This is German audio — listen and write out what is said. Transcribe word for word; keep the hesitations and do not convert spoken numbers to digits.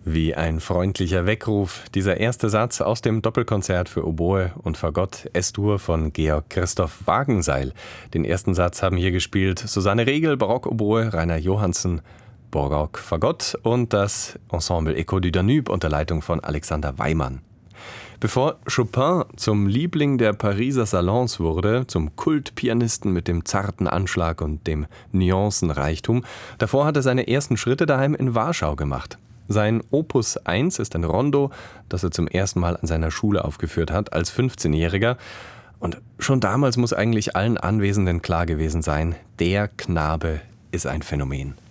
Wie ein freundlicher Weckruf, dieser erste Satz aus dem Doppelkonzert für Oboe und Fagott S-Dur von Georg Christoph Wagenseil. Den ersten Satz haben hier gespielt Susanne Regel, Barockoboe, Rainer Johansen, Barock-Fagott und das Ensemble Echo du Danube unter Leitung von Alexander Weimann. Bevor Chopin zum Liebling der Pariser Salons wurde, zum Kultpianisten mit dem zarten Anschlag und dem Nuancenreichtum, davor hat er seine ersten Schritte daheim in Warschau gemacht. Sein Opus eins ist ein Rondo, das er zum ersten Mal an seiner Schule aufgeführt hat, als fünfzehnjähriger. Und schon damals muss eigentlich allen Anwesenden klar gewesen sein, der Knabe ist ein Phänomen.